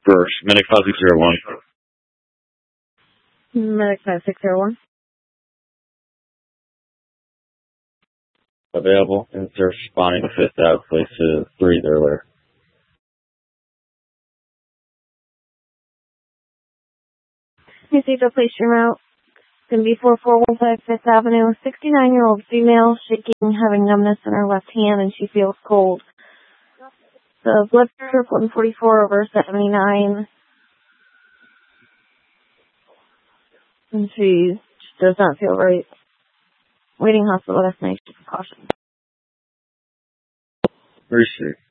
First, Medic 5601. Medic 5601. Available. And they're responding to 5th Ave, place to 3 earlier. You see the place your route. It's going to be 4415 5th Avenue. 69-year-old female, shaking, having numbness in her left hand, and she feels cold. The blood pressure 144/79. And she does not feel right. Waiting hospital destination. Caution. Appreciate it.